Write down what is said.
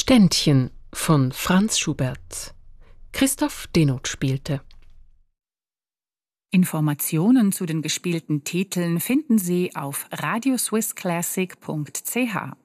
Ständchen von Franz Schubert. Christoph Denoth spielte. Informationen zu den gespielten Titeln finden Sie auf radioswissclassic.ch.